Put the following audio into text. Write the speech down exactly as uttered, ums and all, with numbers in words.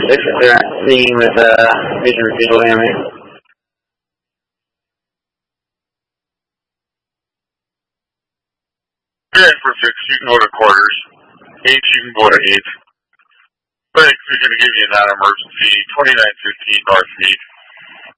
If they're not seeing with uh, vision repeal damage. Okay, for six, you can go to quarters. Eight, you can go to eight. Six, we're going to give you a non-emergency, twenty-nine fifteen North Mead.